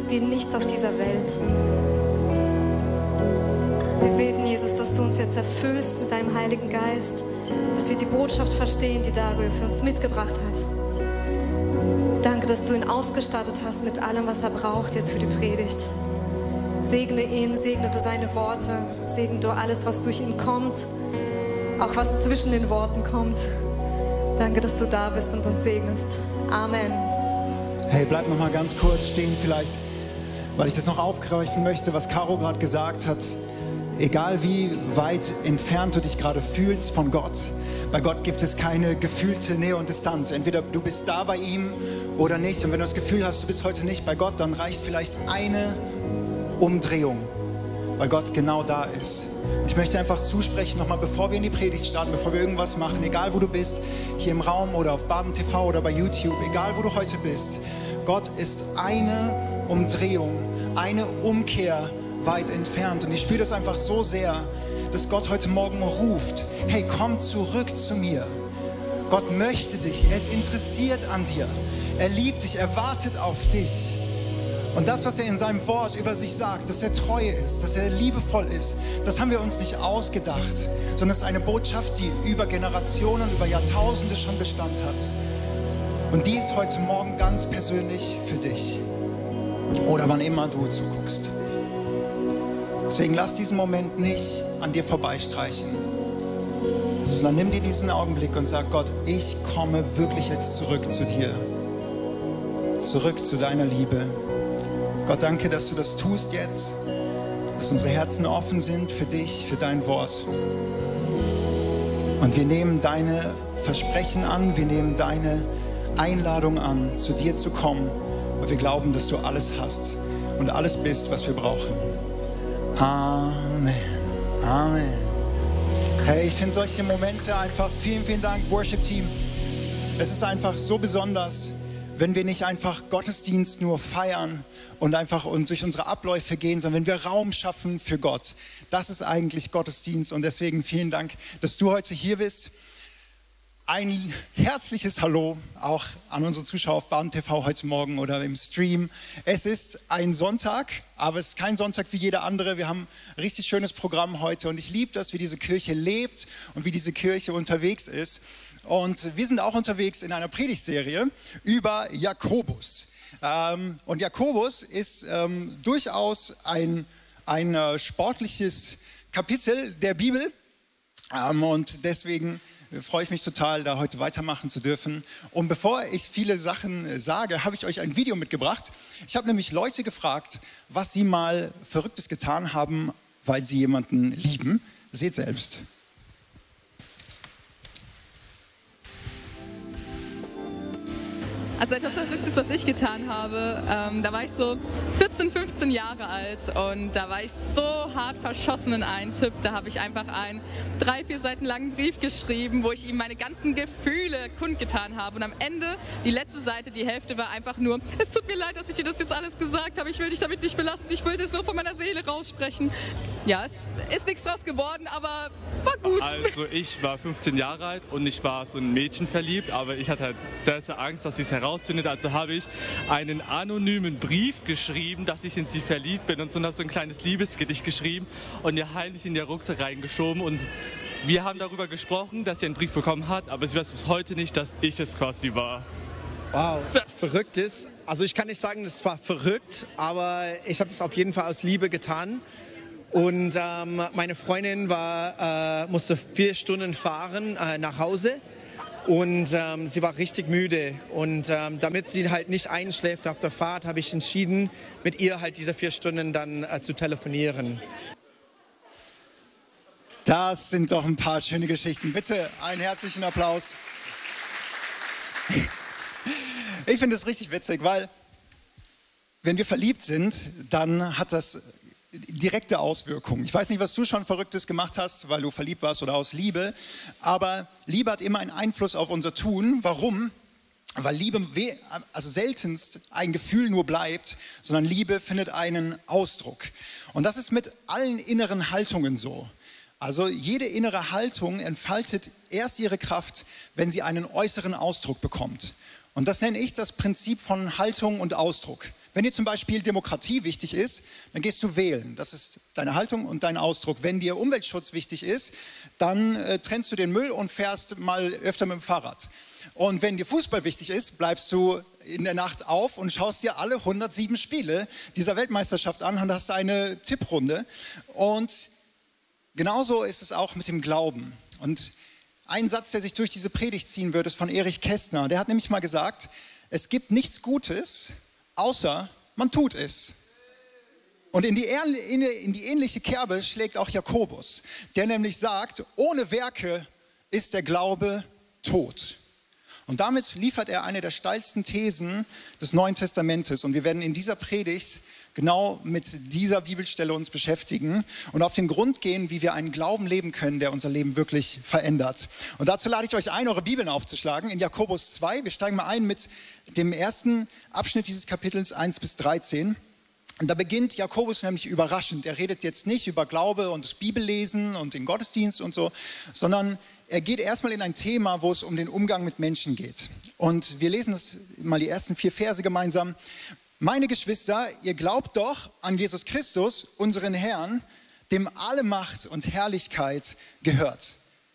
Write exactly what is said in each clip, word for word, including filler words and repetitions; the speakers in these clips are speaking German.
wie nichts auf dieser Welt. Wir beten, Jesus, dass du uns jetzt erfüllst mit deinem Heiligen Geist, dass wir die Botschaft verstehen, die Dario für uns mitgebracht hat. Danke, dass du ihn ausgestattet hast mit allem, was er braucht jetzt für die Predigt. Segne ihn, segne du seine Worte, segne du alles, was durch ihn kommt, auch was zwischen den Worten kommt. Danke, dass du da bist und uns segnest. Amen. Hey, bleib noch mal ganz kurz stehen vielleicht, weil ich das noch aufgreifen möchte, was Caro gerade gesagt hat. Egal wie weit entfernt du dich gerade fühlst von Gott, bei Gott gibt es keine gefühlte Nähe und Distanz. Entweder du bist da bei ihm oder nicht. Und wenn du das Gefühl hast, du bist heute nicht bei Gott, dann reicht vielleicht eine Umdrehung, weil Gott genau da ist. Ich möchte einfach zusprechen, nochmal bevor wir in die Predigt starten, bevor wir irgendwas machen, egal wo du bist, hier im Raum oder auf Baden T V oder bei YouTube, egal wo du heute bist, Gott ist eine Umdrehung, eine Umkehr weit entfernt. Und ich spüre das einfach so sehr, dass Gott heute Morgen ruft, hey, komm zurück zu mir. Gott möchte dich, er ist interessiert an dir, er liebt dich, er wartet auf dich. Und das, was er in seinem Wort über sich sagt, dass er treu ist, dass er liebevoll ist, das haben wir uns nicht ausgedacht, sondern es ist eine Botschaft, die über Generationen, über Jahrtausende schon Bestand hat. Und die ist heute Morgen ganz persönlich für dich oder wann immer du zuguckst. Deswegen lass diesen Moment nicht an dir vorbeistreichen, sondern nimm dir diesen Augenblick und sag, Gott, ich komme wirklich jetzt zurück zu dir, zurück zu deiner Liebe. Gott, danke, dass du das tust jetzt, dass unsere Herzen offen sind für dich, für dein Wort. Und wir nehmen deine Versprechen an, wir nehmen deine Einladung an, zu dir zu kommen, weil wir glauben, dass du alles hast und alles bist, was wir brauchen. Amen. Amen. Hey, ich finde solche Momente einfach, vielen, vielen Dank, Worship-Team. Es ist einfach so besonders, wenn wir nicht einfach Gottesdienst nur feiern und einfach und durch unsere Abläufe gehen, sondern wenn wir Raum schaffen für Gott. Das ist eigentlich Gottesdienst und deswegen vielen Dank, dass du heute hier bist. Ein herzliches Hallo auch an unsere Zuschauer auf Baden T V heute Morgen oder im Stream. Es ist ein Sonntag, aber es ist kein Sonntag wie jeder andere. Wir haben ein richtig schönes Programm heute und ich liebe das, wie diese Kirche lebt und wie diese Kirche unterwegs ist. Und wir sind auch unterwegs in einer Predigtserie über Jakobus. Ähm, und Jakobus ist ähm, durchaus ein, ein äh, sportliches Kapitel der Bibel. Ähm, und deswegen freue ich mich total, da heute weitermachen zu dürfen. Und bevor ich viele Sachen sage, habe ich euch ein Video mitgebracht. Ich habe nämlich Leute gefragt, was sie mal Verrücktes getan haben, weil sie jemanden lieben. Seht selbst. Also etwas Verrücktes, was ich getan habe, ähm, da war ich so vierzehn, fünfzehn Jahre alt und da war ich so hart verschossen in einen Typ. Da habe ich einfach einen drei, vier Seiten langen Brief geschrieben, wo ich ihm meine ganzen Gefühle kundgetan habe. Und am Ende, die letzte Seite, die Hälfte war einfach nur, es tut mir leid, dass ich dir das jetzt alles gesagt habe, ich will dich damit nicht belasten, ich will das nur von meiner Seele raussprechen. Ja, es ist nichts draus geworden, aber war gut. Also ich war fünfzehn Jahre alt und ich war so ein Mädchen verliebt, aber ich hatte halt sehr, sehr Angst, dass ich es herausfindet. Also habe ich einen anonymen Brief geschrieben, dass ich in sie verliebt bin und so, so ein kleines Liebesgedicht geschrieben und ihr heimlich in der Rucksack reingeschoben. Und wir haben darüber gesprochen, dass sie einen Brief bekommen hat, aber sie weiß bis heute nicht, dass ich es quasi war. Wow, Verrücktes. Also ich kann nicht sagen, das war verrückt, aber ich habe es auf jeden Fall aus Liebe getan. Und ähm, meine Freundin war, äh, musste vier Stunden fahren äh, nach Hause. Und ähm, sie war richtig müde und ähm, damit sie halt nicht einschläft auf der Fahrt, habe ich entschieden, mit ihr halt diese vier Stunden dann äh, zu telefonieren. Das sind doch ein paar schöne Geschichten. Bitte einen herzlichen Applaus. Ich finde es richtig witzig, weil wenn wir verliebt sind, dann hat das direkte Auswirkungen. Ich weiß nicht, was du schon Verrücktes gemacht hast, weil du verliebt warst oder aus Liebe, aber Liebe hat immer einen Einfluss auf unser Tun. Warum? Weil Liebe also seltenst ein Gefühl nur bleibt, sondern Liebe findet einen Ausdruck. Und das ist mit allen inneren Haltungen so. Also jede innere Haltung entfaltet erst ihre Kraft, wenn sie einen äußeren Ausdruck bekommt. Und das nenne ich das Prinzip von Haltung und Ausdruck. Wenn dir zum Beispiel Demokratie wichtig ist, dann gehst du wählen. Das ist deine Haltung und dein Ausdruck. Wenn dir Umweltschutz wichtig ist, dann äh, trennst du den Müll und fährst mal öfter mit dem Fahrrad. Und wenn dir Fußball wichtig ist, bleibst du in der Nacht auf und schaust dir alle hundertsieben Spiele dieser Weltmeisterschaft an und hast eine Tipprunde. Und genauso ist es auch mit dem Glauben. Und ein Satz, der sich durch diese Predigt ziehen wird, ist von Erich Kästner. Der hat nämlich mal gesagt, es gibt nichts Gutes, außer man tut es. Und in die, in die ähnliche Kerbe schlägt auch Jakobus, der nämlich sagt, ohne Werke ist der Glaube tot. Und damit liefert er eine der steilsten Thesen des Neuen Testamentes. Und wir werden in dieser Predigt genau mit dieser Bibelstelle uns beschäftigen und auf den Grund gehen, wie wir einen Glauben leben können, der unser Leben wirklich verändert. Und dazu lade ich euch ein, eure Bibeln aufzuschlagen in Jakobus zwei. Wir steigen mal ein mit dem ersten Abschnitt dieses Kapitels eins bis dreizehn. Und da beginnt Jakobus nämlich überraschend. Er redet jetzt nicht über Glaube und das Bibellesen und den Gottesdienst und so, sondern er geht erstmal in ein Thema, wo es um den Umgang mit Menschen geht. Und wir lesen das mal die ersten vier Verse gemeinsam. Meine Geschwister, ihr glaubt doch an Jesus Christus, unseren Herrn, dem alle Macht und Herrlichkeit gehört.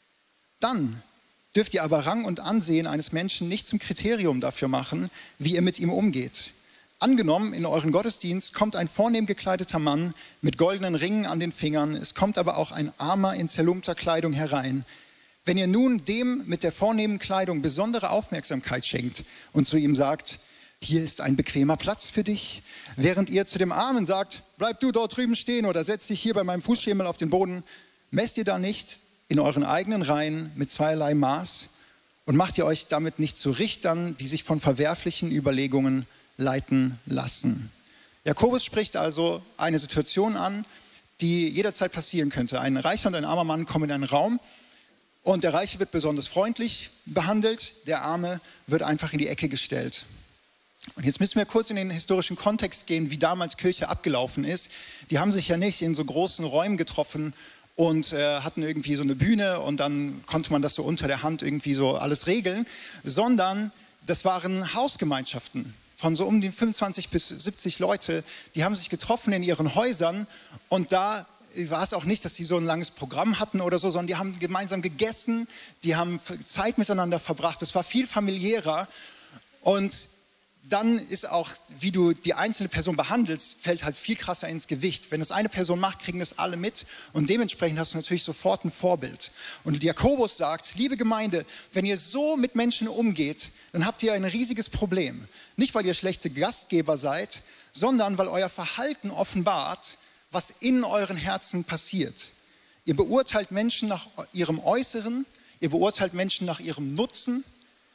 Dann dürft ihr aber Rang und Ansehen eines Menschen nicht zum Kriterium dafür machen, wie ihr mit ihm umgeht. Angenommen, in euren Gottesdienst kommt ein vornehm gekleideter Mann mit goldenen Ringen an den Fingern, es kommt aber auch ein Armer in zerlumpter Kleidung herein. Wenn ihr nun dem mit der vornehmen Kleidung besondere Aufmerksamkeit schenkt und zu ihm sagt, hier ist ein bequemer Platz für dich, während ihr zu dem Armen sagt, bleib du dort drüben stehen oder setz dich hier bei meinem Fußschemel auf den Boden, messt ihr da nicht in euren eigenen Reihen mit zweierlei Maß und macht ihr euch damit nicht zu Richtern, die sich von verwerflichen Überlegungen leiten lassen. Jakobus spricht also eine Situation an, die jederzeit passieren könnte. Ein reicher und ein armer Mann kommen in einen Raum und der Reiche wird besonders freundlich behandelt, der Arme wird einfach in die Ecke gestellt. Und jetzt müssen wir kurz in den historischen Kontext gehen, wie damals Kirche abgelaufen ist. Die haben sich ja nicht in so großen Räumen getroffen und äh, hatten irgendwie so eine Bühne und dann konnte man das so unter der Hand irgendwie so alles regeln, sondern das waren Hausgemeinschaften von so um die fünfundzwanzig bis siebzig Leute, die haben sich getroffen in ihren Häusern und da war es auch nicht, dass die so ein langes Programm hatten oder so, sondern die haben gemeinsam gegessen, die haben Zeit miteinander verbracht, es war viel familiärer und dann ist auch, wie du die einzelne Person behandelst, fällt halt viel krasser ins Gewicht. Wenn das eine Person macht, kriegen das alle mit und dementsprechend hast du natürlich sofort ein Vorbild. Und Jakobus sagt, liebe Gemeinde, wenn ihr so mit Menschen umgeht, dann habt ihr ein riesiges Problem. Nicht, weil ihr schlechte Gastgeber seid, sondern weil euer Verhalten offenbart, was in euren Herzen passiert. Ihr beurteilt Menschen nach ihrem Äußeren, ihr beurteilt Menschen nach ihrem Nutzen,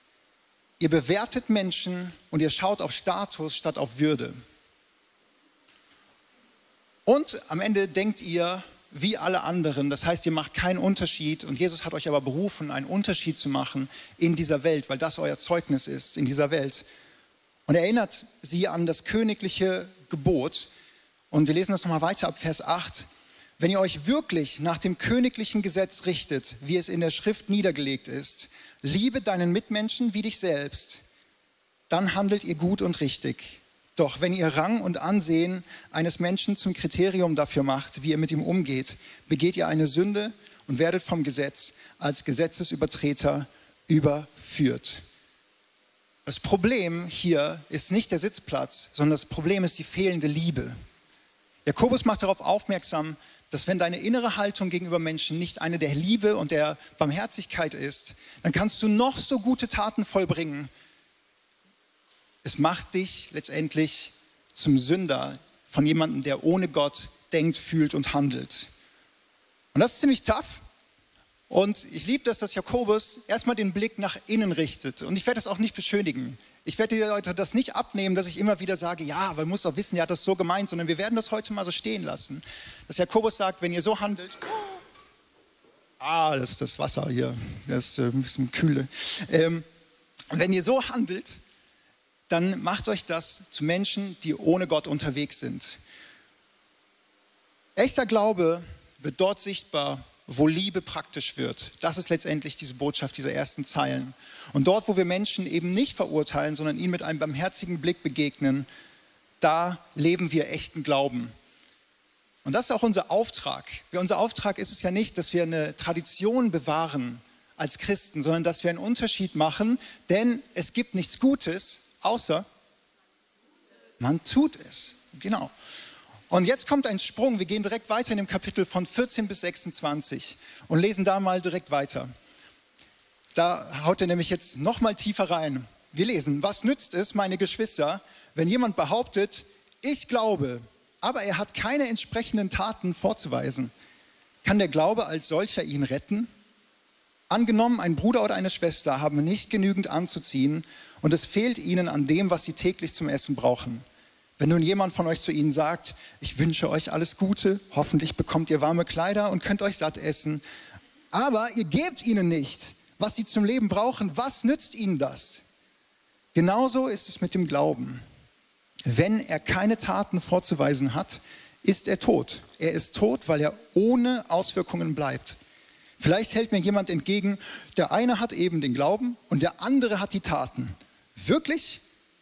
ihr bewertet Menschen und ihr schaut auf Status statt auf Würde. Und am Ende denkt ihr wie alle anderen, das heißt, ihr macht keinen Unterschied und Jesus hat euch aber berufen, einen Unterschied zu machen in dieser Welt, weil das euer Zeugnis ist in dieser Welt. Und er erinnert sie an das königliche Gebot und wir lesen das nochmal weiter ab Vers acht. Wenn ihr euch wirklich nach dem königlichen Gesetz richtet, wie es in der Schrift niedergelegt ist, liebe deinen Mitmenschen wie dich selbst, dann handelt ihr gut und richtig. Doch wenn ihr Rang und Ansehen eines Menschen zum Kriterium dafür macht, wie ihr mit ihm umgeht, begeht ihr eine Sünde und werdet vom Gesetz als Gesetzesübertreter überführt. Das Problem hier ist nicht der Sitzplatz, sondern das Problem ist die fehlende Liebe. Jakobus macht darauf aufmerksam, dass wenn deine innere Haltung gegenüber Menschen nicht eine der Liebe und der Barmherzigkeit ist, dann kannst du noch so gute Taten vollbringen. Es macht dich letztendlich zum Sünder von jemandem, der ohne Gott denkt, fühlt und handelt. Und das ist ziemlich tough. Und ich liebe das, dass Jakobus erstmal den Blick nach innen richtet. Und ich werde das auch nicht beschönigen. Ich werde dir heute das nicht abnehmen, dass ich immer wieder sage, ja, man muss doch wissen, er hat das so gemeint, sondern wir werden das heute mal so stehen lassen. Dass Jakobus sagt, wenn ihr so handelt, ah, das ist das Wasser hier, das ist ein bisschen kühle. Ähm, wenn ihr so handelt, dann macht euch das zu Menschen, die ohne Gott unterwegs sind. Echter Glaube wird dort sichtbar, wo Liebe praktisch wird. Das ist letztendlich diese Botschaft dieser ersten Zeilen. Und dort, wo wir Menschen eben nicht verurteilen, sondern ihnen mit einem barmherzigen Blick begegnen, da leben wir echten Glauben. Und das ist auch unser Auftrag. Unser Auftrag ist es ja nicht, dass wir eine Tradition bewahren als Christen, sondern dass wir einen Unterschied machen, denn es gibt nichts Gutes, außer man tut es. Genau. Und jetzt kommt ein Sprung. Wir gehen direkt weiter in dem Kapitel von vierzehn bis sechsundzwanzig und lesen da mal direkt weiter. Da haut er nämlich jetzt noch mal tiefer rein. Wir lesen, was nützt es, meine Geschwister, wenn jemand behauptet, ich glaube, aber er hat keine entsprechenden Taten vorzuweisen? Kann der Glaube als solcher ihn retten? Angenommen, ein Bruder oder eine Schwester haben nicht genügend anzuziehen und es fehlt ihnen an dem, was sie täglich zum Essen brauchen. Wenn nun jemand von euch zu ihnen sagt, ich wünsche euch alles Gute, hoffentlich bekommt ihr warme Kleider und könnt euch satt essen, aber ihr gebt ihnen nicht, was sie zum Leben brauchen, was nützt ihnen das? Genauso ist es mit dem Glauben. Wenn er keine Taten vorzuweisen hat, ist er tot. Er ist tot, weil er ohne Auswirkungen bleibt. Vielleicht hält mir jemand entgegen, der eine hat eben den Glauben und der andere hat die Taten. Wirklich?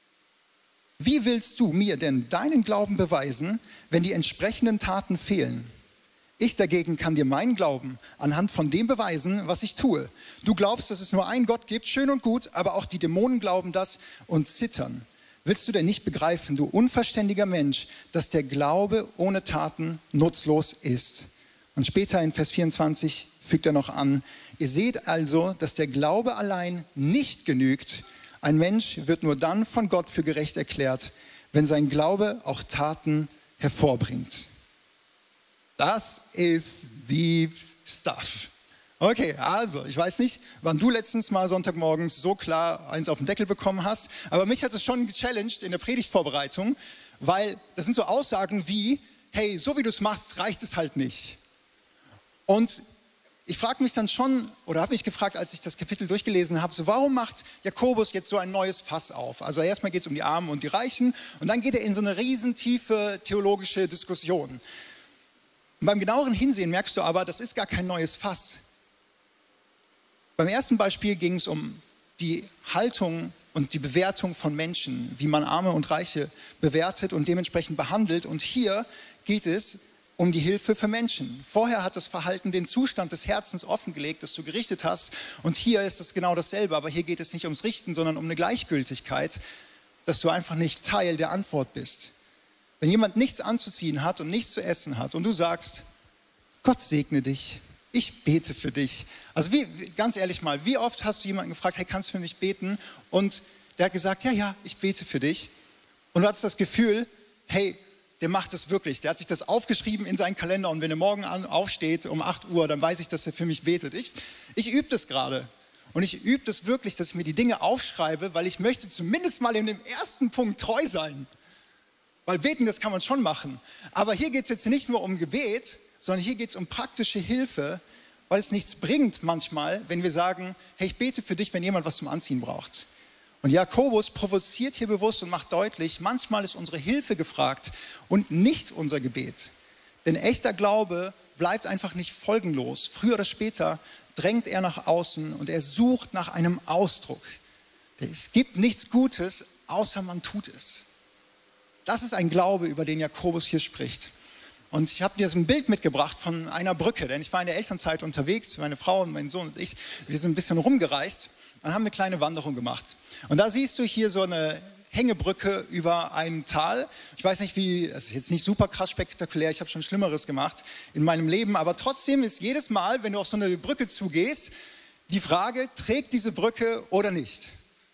Wie willst du mir denn deinen Glauben beweisen, wenn die entsprechenden Taten fehlen? Ich dagegen kann dir meinen Glauben anhand von dem beweisen, was ich tue. Du glaubst, dass es nur einen Gott gibt, schön und gut, aber auch die Dämonen glauben das und zittern. Willst du denn nicht begreifen, du unverständiger Mensch, dass der Glaube ohne Taten nutzlos ist? Und später in Vers vierundzwanzig fügt er noch an, ihr seht also, dass der Glaube allein nicht genügt. Ein Mensch wird nur dann von Gott für gerecht erklärt, wenn sein Glaube auch Taten hervorbringt. Das ist Deep Stuff. Okay, also ich weiß nicht, wann du letztens mal Sonntagmorgens so klar eins auf den Deckel bekommen hast, aber mich hat es schon gechallenged in der Predigtvorbereitung, weil das sind so Aussagen wie, hey, so wie du es machst, reicht es halt nicht. Und ich frage mich dann schon, oder habe mich gefragt, als ich das Kapitel durchgelesen habe, so warum macht Jakobus jetzt so ein neues Fass auf? Also erstmal geht es um die Armen und die Reichen und dann geht er in so eine riesentiefe theologische Diskussion. Und beim genaueren Hinsehen merkst du aber, das ist gar kein neues Fass. Beim ersten Beispiel ging es um die Haltung und die Bewertung von Menschen, wie man Arme und Reiche bewertet und dementsprechend behandelt. Und hier geht es um die Hilfe für Menschen. Vorher hat das Verhalten den Zustand des Herzens offengelegt, das du gerichtet hast. Und hier ist es genau dasselbe, aber hier geht es nicht ums Richten, sondern um eine Gleichgültigkeit, dass du einfach nicht Teil der Antwort bist. Wenn jemand nichts anzuziehen hat und nichts zu essen hat und du sagst, Gott segne dich, ich bete für dich. Also wie, ganz ehrlich mal, wie oft hast du jemanden gefragt, hey, kannst du für mich beten? Und der hat gesagt, ja, ja, ich bete für dich. Und du hattest das Gefühl, hey, der macht das wirklich. Der hat sich das aufgeschrieben in seinen Kalender und wenn er morgen aufsteht um acht Uhr, dann weiß ich, dass er für mich betet. Ich, ich übe das gerade. Und ich übe das wirklich, dass ich mir die Dinge aufschreibe, weil ich möchte zumindest mal in dem ersten Punkt treu sein. Weil beten, das kann man schon machen. Aber hier geht es jetzt nicht nur um Gebet, sondern hier geht es um praktische Hilfe, weil es nichts bringt manchmal, wenn wir sagen, hey, ich bete für dich, wenn jemand was zum Anziehen braucht. Und Jakobus provoziert hier bewusst und macht deutlich, manchmal ist unsere Hilfe gefragt und nicht unser Gebet. Denn echter Glaube bleibt einfach nicht folgenlos. Früher oder später drängt er nach außen und er sucht nach einem Ausdruck. Es gibt nichts Gutes, außer man tut es. Das ist ein Glaube, über den Jakobus hier spricht. Und ich habe dir so ein Bild mitgebracht von einer Brücke, denn ich war in der Elternzeit unterwegs, meine Frau und mein Sohn und ich, wir sind ein bisschen rumgereist und haben eine kleine Wanderung gemacht. Und da siehst du hier so eine Hängebrücke über ein Tal. Ich weiß nicht wie, es ist jetzt nicht super krass spektakulär, ich habe schon Schlimmeres gemacht in meinem Leben, aber trotzdem ist jedes Mal, wenn du auf so eine Brücke zugehst, die Frage, trägt diese Brücke oder nicht?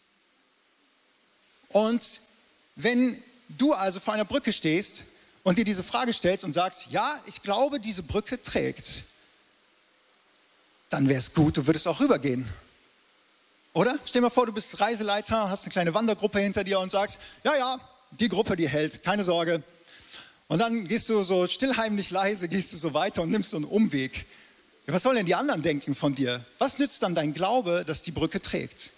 Und wenn du also vor einer Brücke stehst und dir diese Frage stellst und sagst, ja, ich glaube, diese Brücke trägt, dann wäre es gut, du würdest auch rübergehen. Oder? Stell dir mal vor, du bist Reiseleiter, hast eine kleine Wandergruppe hinter dir und sagst, ja, ja, die Gruppe, die hält, keine Sorge. Und dann gehst du so stillheimlich leise, gehst du so weiter und nimmst so einen Umweg. Ja, was sollen denn die anderen denken von dir? Was nützt dann dein Glaube, dass die Brücke trägt?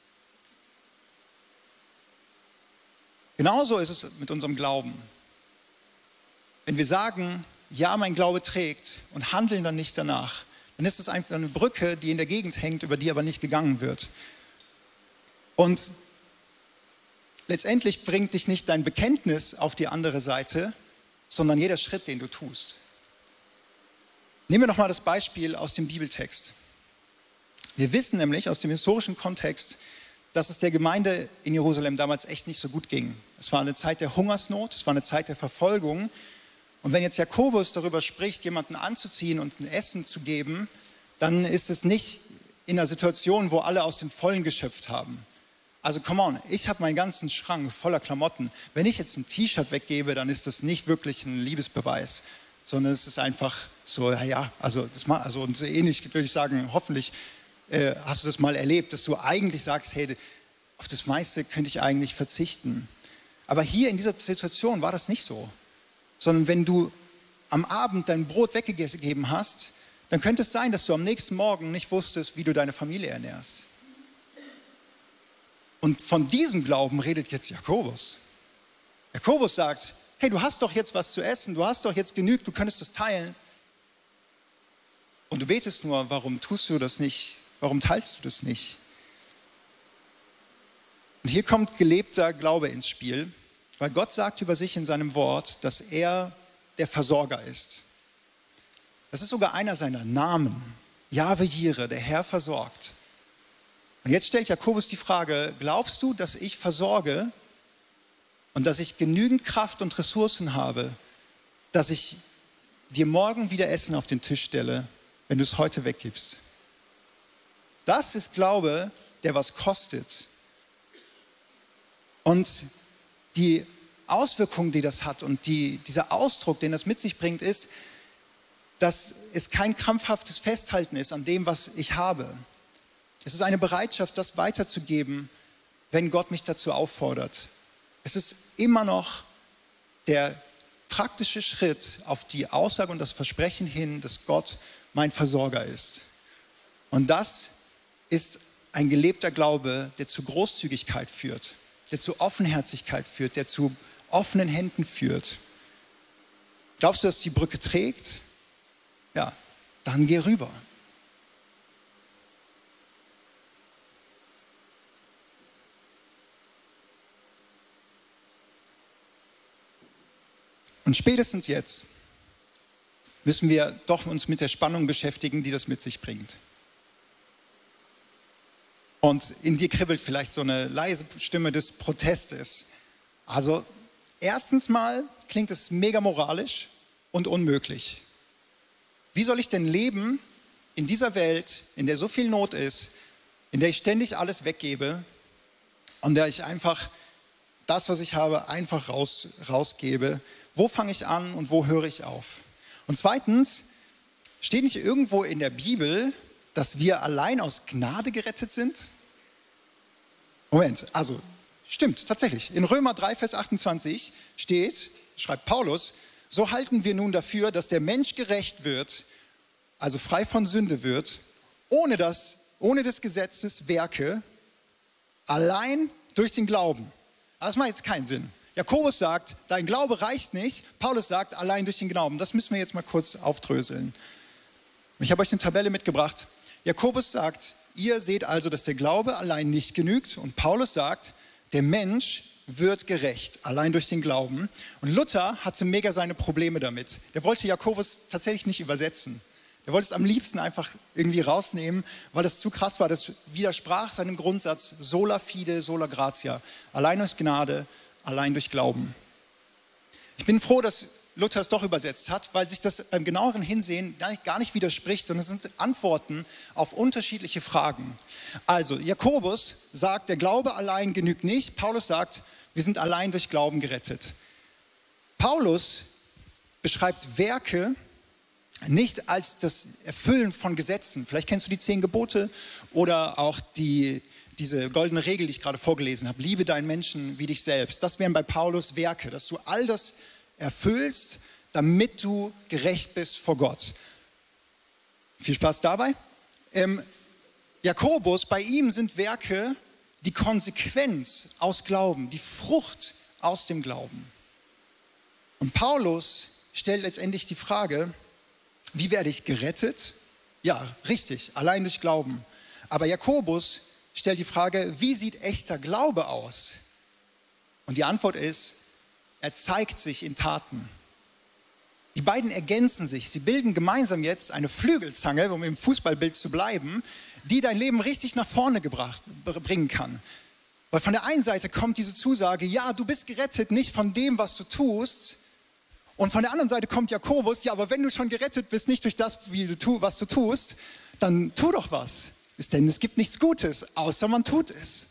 Genauso ist es mit unserem Glauben. Wenn wir sagen, ja, mein Glaube trägt und handeln dann nicht danach, dann ist es einfach eine Brücke, die in der Gegend hängt, über die aber nicht gegangen wird. Und letztendlich bringt dich nicht dein Bekenntnis auf die andere Seite, sondern jeder Schritt, den du tust. Nehmen wir noch mal das Beispiel aus dem Bibeltext. Wir wissen nämlich aus dem historischen Kontext, dass es der Gemeinde in Jerusalem damals echt nicht so gut ging. Es war eine Zeit der Hungersnot, es war eine Zeit der Verfolgung. Und wenn jetzt Jakobus darüber spricht, jemanden anzuziehen und ein Essen zu geben, dann ist es nicht in einer Situation, wo alle aus dem Vollen geschöpft haben. Also come on, ich habe meinen ganzen Schrank voller Klamotten. Wenn ich jetzt ein T-Shirt weggebe, dann ist das nicht wirklich ein Liebesbeweis, sondern es ist einfach so, ja, ja, also, das mal, also und so ähnlich würde ich sagen, hoffentlich äh, hast du das mal erlebt, dass du eigentlich sagst, hey, auf das meiste könnte ich eigentlich verzichten. Aber hier in dieser Situation war das nicht so, sondern wenn du am Abend dein Brot weggegeben hast, dann könnte es sein, dass du am nächsten Morgen nicht wusstest, wie du deine Familie ernährst. Und von diesem Glauben redet jetzt Jakobus. Jakobus sagt, hey, du hast doch jetzt was zu essen, du hast doch jetzt genügt, du könntest es teilen. Und du betest nur, warum tust du das nicht? Warum teilst du das nicht? Und hier kommt gelebter Glaube ins Spiel, weil Gott sagt über sich in seinem Wort, dass er der Versorger ist. Das ist sogar einer seiner Namen, Jahwe Jireh, der Herr versorgt. Und jetzt stellt Jakobus die Frage, glaubst du, dass ich versorge und dass ich genügend Kraft und Ressourcen habe, dass ich dir morgen wieder Essen auf den Tisch stelle, wenn du es heute weggibst? Das ist Glaube, der was kostet. Und die Auswirkung, die das hat und die, dieser Ausdruck, den das mit sich bringt, ist, dass es kein krampfhaftes Festhalten ist an dem, was ich habe. Es ist eine Bereitschaft, das weiterzugeben, wenn Gott mich dazu auffordert. Es ist immer noch der praktische Schritt auf die Aussage und das Versprechen hin, dass Gott mein Versorger ist. Und das ist ein gelebter Glaube, der zu Großzügigkeit führt, der zu Offenherzigkeit führt, der zu offenen Händen führt. Glaubst du, dass die Brücke trägt? Ja, dann geh rüber. Und spätestens jetzt müssen wir doch uns mit der Spannung beschäftigen, die das mit sich bringt. Und in dir kribbelt vielleicht so eine leise Stimme des Protestes. Also erstens mal klingt es mega moralisch und unmöglich. Wie soll ich denn leben in dieser Welt, in der so viel Not ist, in der ich ständig alles weggebe und in der ich einfach das, was ich habe, einfach raus, rausgebe? Wo fange ich an und wo höre ich auf? Und zweitens, steht nicht irgendwo in der Bibel, dass wir allein aus Gnade gerettet sind? Moment, also stimmt, tatsächlich. In Römer drei, Vers achtundzwanzig steht, schreibt Paulus, so halten wir nun dafür, dass der Mensch gerecht wird, also frei von Sünde wird, ohne, das, ohne des Gesetzes Werke, allein durch den Glauben. Das macht jetzt keinen Sinn. Jakobus sagt, dein Glaube reicht nicht. Paulus sagt, allein durch den Glauben. Das müssen wir jetzt mal kurz aufdröseln. Ich habe euch eine Tabelle mitgebracht. Jakobus sagt, ihr seht also, dass der Glaube allein nicht genügt. Und Paulus sagt, der Mensch wird gerecht, allein durch den Glauben. Und Luther hatte mega seine Probleme damit. Der wollte Jakobus tatsächlich nicht übersetzen. Der wollte es am liebsten einfach irgendwie rausnehmen, weil das zu krass war. Das widersprach seinem Grundsatz sola fide, sola gratia. Allein durch Gnade, allein durch Glauben. Ich bin froh, dass Luther es doch übersetzt hat, weil sich das beim genaueren Hinsehen gar nicht widerspricht, sondern es sind Antworten auf unterschiedliche Fragen. Also Jakobus sagt, der Glaube allein genügt nicht. Paulus sagt, wir sind allein durch Glauben gerettet. Paulus beschreibt Werke nicht als das Erfüllen von Gesetzen. Vielleicht kennst du die zehn Gebote oder auch die, diese goldene Regel, die ich gerade vorgelesen habe. Liebe deinen Menschen wie dich selbst. Das wären bei Paulus Werke, dass du all das erfüllst, damit du gerecht bist vor Gott. Viel Spaß dabei. Ähm, Jakobus, bei ihm sind Werke die Konsequenz aus Glauben, die Frucht aus dem Glauben. Und Paulus stellt letztendlich die Frage, wie werde ich gerettet? Ja, richtig, allein durch Glauben. Aber Jakobus stellt die Frage, wie sieht echter Glaube aus? Und die Antwort ist, er zeigt sich in Taten. Die beiden ergänzen sich. Sie bilden gemeinsam jetzt eine Flügelzange, um im Fußballbild zu bleiben, die dein Leben richtig nach vorne gebracht, bringen kann. Weil von der einen Seite kommt diese Zusage, ja, du bist gerettet nicht von dem, was du tust. Und von der anderen Seite kommt Jakobus, ja, aber wenn du schon gerettet bist, nicht durch das, wie du tu, was du tust, dann tu doch was. Denn es gibt nichts Gutes, außer man tut es.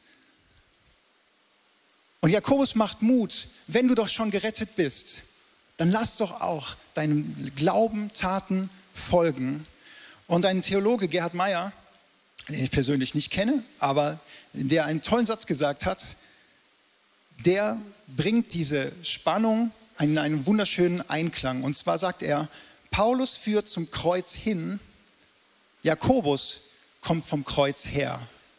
Und Jakobus macht Mut, wenn du doch schon gerettet bist, dann lass doch auch deinem Glauben Taten folgen. Und ein Theologe, Gerhard Meyer, den ich persönlich nicht kenne, aber der einen tollen Satz gesagt hat, der bringt diese Spannung in einen wunderschönen Einklang. Und zwar sagt er, Paulus führt zum Kreuz hin, Jakobus kommt vom Kreuz her.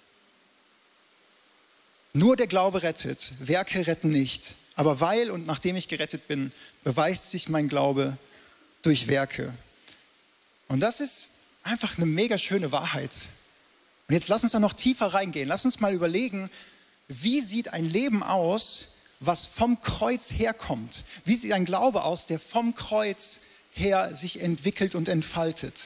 Nur der Glaube rettet, Werke retten nicht. Aber weil und nachdem ich gerettet bin, beweist sich mein Glaube durch Werke. Und das ist einfach eine mega schöne Wahrheit. Und jetzt lass uns da noch tiefer reingehen. Lass uns mal überlegen, wie sieht ein Leben aus, was vom Kreuz herkommt? Wie sieht ein Glaube aus, der vom Kreuz her sich entwickelt und entfaltet?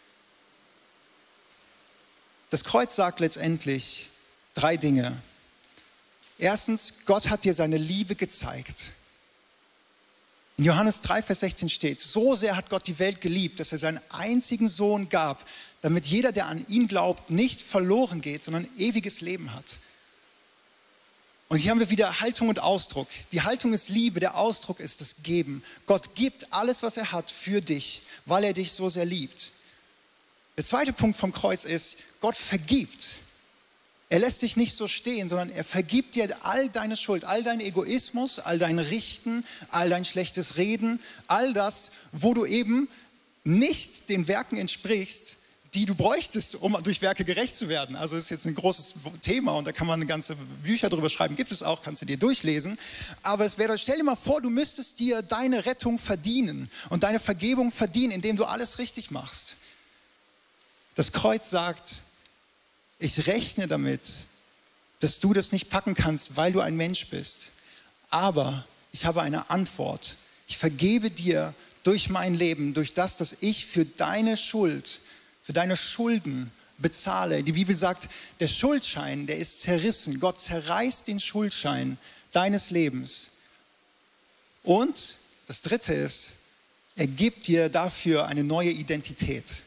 Das Kreuz sagt letztendlich drei Dinge. Erstens, Gott hat dir seine Liebe gezeigt. In Johannes drei, Vers sechzehn steht, so sehr hat Gott die Welt geliebt, dass er seinen einzigen Sohn gab, damit jeder, der an ihn glaubt, nicht verloren geht, sondern ewiges Leben hat. Und hier haben wir wieder Haltung und Ausdruck. Die Haltung ist Liebe, der Ausdruck ist das Geben. Gott gibt alles, was er hat, für dich, weil er dich so sehr liebt. Der zweite Punkt vom Kreuz ist, Gott vergibt. Er lässt dich nicht so stehen, sondern er vergibt dir all deine Schuld, all dein Egoismus, all dein Richten, all dein schlechtes Reden, all das, wo du eben nicht den Werken entsprichst, die du bräuchtest, um durch Werke gerecht zu werden. Also das ist jetzt ein großes Thema und da kann man ganze Bücher drüber schreiben, gibt es auch, kannst du dir durchlesen. Aber es wäre, stell dir mal vor, du müsstest dir deine Rettung verdienen und deine Vergebung verdienen, indem du alles richtig machst. Das Kreuz sagt, ich rechne damit, dass du das nicht packen kannst, weil du ein Mensch bist. Aber ich habe eine Antwort. Ich vergebe dir durch mein Leben, durch das, dass ich für deine Schuld, für deine Schulden bezahle. Die Bibel sagt, der Schuldschein, der ist zerrissen. Gott zerreißt den Schuldschein deines Lebens. Und das Dritte ist, er gibt dir dafür eine neue Identität.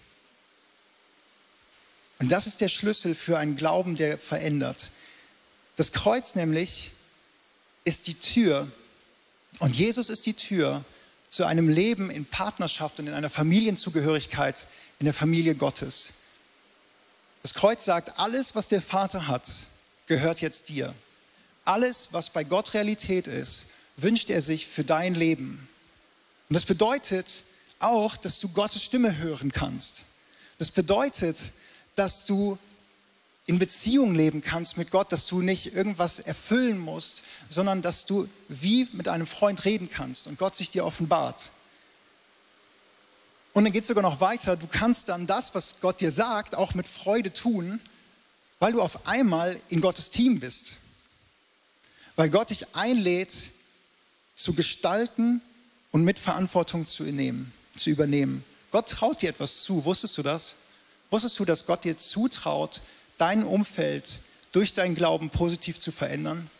Und das ist der Schlüssel für einen Glauben, der verändert. Das Kreuz nämlich ist die Tür und Jesus ist die Tür zu einem Leben in Partnerschaft und in einer Familienzugehörigkeit in der Familie Gottes. Das Kreuz sagt, alles, was der Vater hat, gehört jetzt dir. Alles, was bei Gott Realität ist, wünscht er sich für dein Leben. Und das bedeutet auch, dass du Gottes Stimme hören kannst. Das bedeutet, dass du in Beziehung leben kannst mit Gott, dass du nicht irgendwas erfüllen musst, sondern dass du wie mit einem Freund reden kannst und Gott sich dir offenbart. Und dann geht es sogar noch weiter, du kannst dann das, was Gott dir sagt, auch mit Freude tun, weil du auf einmal in Gottes Team bist. Weil Gott dich einlädt, zu gestalten und Mitverantwortung zu übernehmen. Zu übernehmen. Gott traut dir etwas zu, wusstest du das? Wusstest du, dass Gott dir zutraut, dein Umfeld durch deinen Glauben positiv zu verändern?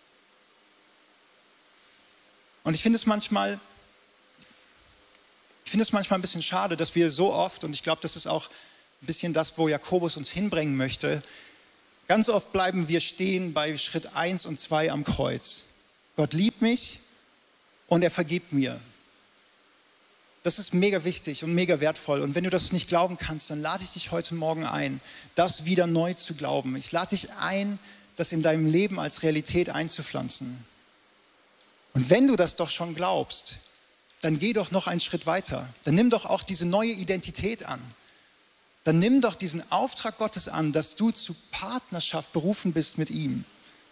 Und ich finde es manchmal, ich finde es manchmal ein bisschen schade, dass wir so oft, und ich glaube, das ist auch ein bisschen das, wo Jakobus uns hinbringen möchte, ganz oft bleiben wir stehen bei Schritt eins und zwei am Kreuz. Gott liebt mich und er vergibt mir. Das ist mega wichtig und mega wertvoll. Und wenn du das nicht glauben kannst, dann lade ich dich heute Morgen ein, das wieder neu zu glauben. Ich lade dich ein, das in deinem Leben als Realität einzupflanzen. Und wenn du das doch schon glaubst, dann geh doch noch einen Schritt weiter. Dann nimm doch auch diese neue Identität an. Dann nimm doch diesen Auftrag Gottes an, dass du zu Partnerschaft berufen bist mit ihm.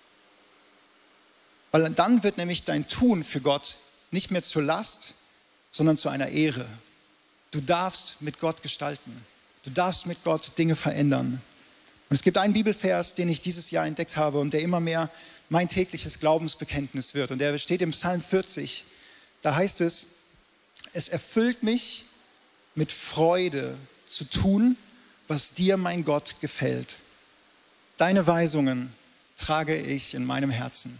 Weil dann wird nämlich dein Tun für Gott nicht mehr zur Last, sondern zu einer Ehre. Du darfst mit Gott gestalten. Du darfst mit Gott Dinge verändern. Und es gibt einen Bibelvers, den ich dieses Jahr entdeckt habe und der immer mehr mein tägliches Glaubensbekenntnis wird. Und der steht im Psalm vierzig. Da heißt es, es erfüllt mich mit Freude zu tun, was dir, mein Gott, gefällt. Deine Weisungen trage ich in meinem Herzen.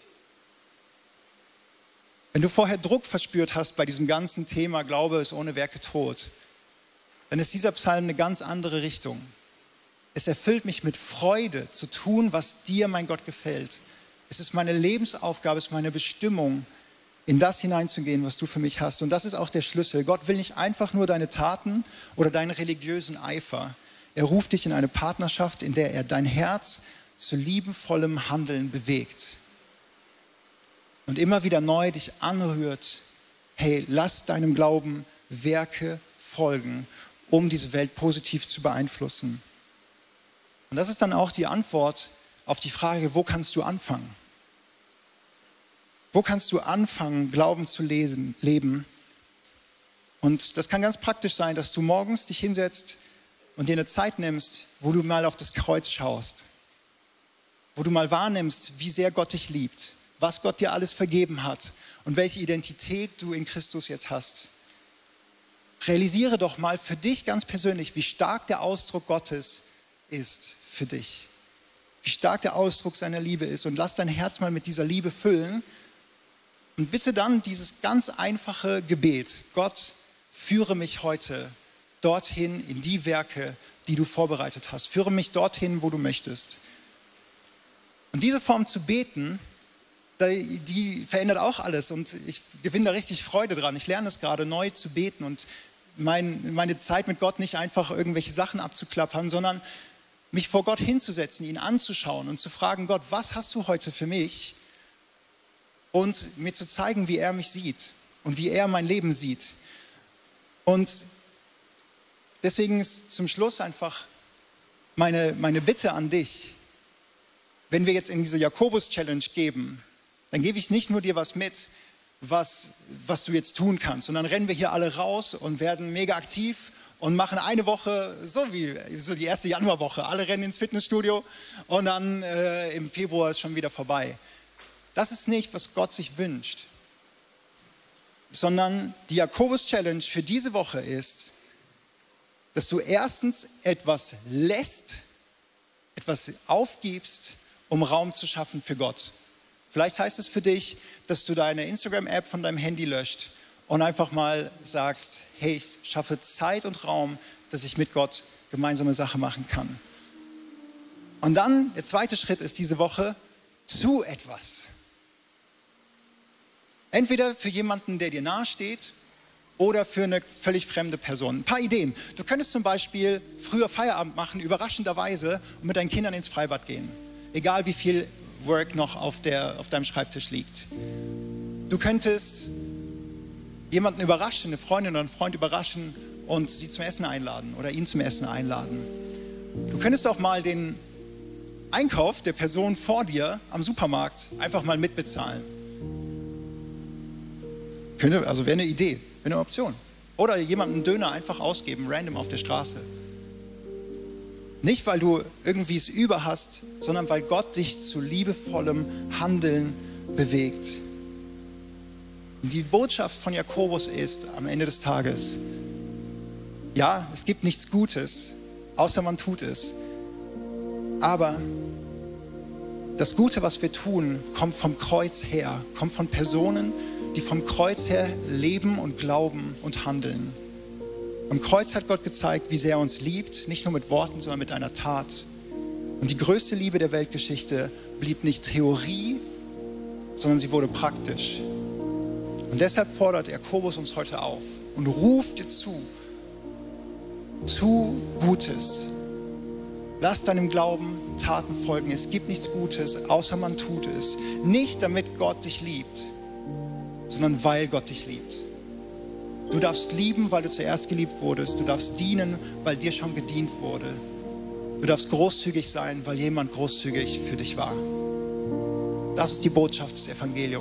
Wenn du vorher Druck verspürt hast bei diesem ganzen Thema, Glaube ist ohne Werke tot, dann ist dieser Psalm eine ganz andere Richtung. Es erfüllt mich mit Freude zu tun, was dir, mein Gott, gefällt. Es ist meine Lebensaufgabe, es ist meine Bestimmung, in das hineinzugehen, was du für mich hast. Und das ist auch der Schlüssel. Gott will nicht einfach nur deine Taten oder deinen religiösen Eifer. Er ruft dich in eine Partnerschaft, in der er dein Herz zu liebevollem Handeln bewegt. Und immer wieder neu dich anrührt, hey, lass deinem Glauben Werke folgen, um diese Welt positiv zu beeinflussen. Und das ist dann auch die Antwort auf die Frage, wo kannst du anfangen? Wo kannst du anfangen, Glauben zu lesen, leben? Und das kann ganz praktisch sein, dass du morgens dich hinsetzt und dir eine Zeit nimmst, wo du mal auf das Kreuz schaust. Wo du mal wahrnimmst, wie sehr Gott dich liebt, was Gott dir alles vergeben hat und welche Identität du in Christus jetzt hast. Realisiere doch mal für dich ganz persönlich, wie stark der Ausdruck Gottes ist für dich. Wie stark der Ausdruck seiner Liebe ist. Und lass dein Herz mal mit dieser Liebe füllen. Und bitte dann dieses ganz einfache Gebet. Gott, führe mich heute dorthin in die Werke, die du vorbereitet hast. Führe mich dorthin, wo du möchtest. Und diese Form zu beten, die verändert auch alles. Und ich gewinne da richtig Freude dran. Ich lerne es gerade, neu zu beten und mein, meine Zeit mit Gott nicht einfach irgendwelche Sachen abzuklappern, sondern mich vor Gott hinzusetzen, ihn anzuschauen und zu fragen, Gott, was hast du heute für mich? Und mir zu zeigen, wie er mich sieht und wie er mein Leben sieht. Und deswegen ist zum Schluss einfach meine, meine Bitte an dich, wenn wir jetzt in diese Jakobus-Challenge geben, dann gebe ich nicht nur dir was mit, was, was du jetzt tun kannst, sondern rennen wir hier alle raus und werden mega aktiv und machen eine Woche, so wie so die erste Januarwoche, alle rennen ins Fitnessstudio und dann äh, im Februar ist schon wieder vorbei. Das ist nicht, was Gott sich wünscht, sondern die Jakobus-Challenge für diese Woche ist, dass du erstens etwas lässt, etwas aufgibst, um Raum zu schaffen für Gott. Vielleicht heißt es für dich, dass du deine Instagram-App von deinem Handy löscht und einfach mal sagst, hey, ich schaffe Zeit und Raum, dass ich mit Gott gemeinsame Sache machen kann. Und dann, der zweite Schritt ist diese Woche, tu etwas. Entweder für jemanden, der dir nahe steht, oder für eine völlig fremde Person. Ein paar Ideen. Du könntest zum Beispiel früher Feierabend machen, überraschenderweise, und mit deinen Kindern ins Freibad gehen. Egal wie viel Work noch auf, der, auf deinem Schreibtisch liegt. Du könntest jemanden überraschen, eine Freundin oder einen Freund überraschen und sie zum Essen einladen oder ihn zum Essen einladen. Du könntest auch mal den Einkauf der Person vor dir am Supermarkt einfach mal mitbezahlen. Könnte, also wäre eine Idee, wäre eine Option. Oder jemanden einen Döner einfach ausgeben, random auf der Straße. Nicht, weil du irgendwie es über hast, sondern weil Gott dich zu liebevollem Handeln bewegt. Und die Botschaft von Jakobus ist am Ende des Tages, ja, es gibt nichts Gutes, außer man tut es. Aber das Gute, was wir tun, kommt vom Kreuz her, kommt von Personen, die vom Kreuz her leben und glauben und handeln. Am Kreuz hat Gott gezeigt, wie sehr er uns liebt, nicht nur mit Worten, sondern mit einer Tat. Und die größte Liebe der Weltgeschichte blieb nicht Theorie, sondern sie wurde praktisch. Und deshalb fordert Jakobus uns heute auf und ruft dir zu, tu Gutes. Lass deinem Glauben Taten folgen. Es gibt nichts Gutes, außer man tut es. Nicht damit Gott dich liebt, sondern weil Gott dich liebt. Du darfst lieben, weil du zuerst geliebt wurdest. Du darfst dienen, weil dir schon gedient wurde. Du darfst großzügig sein, weil jemand großzügig für dich war. Das ist die Botschaft des Evangeliums.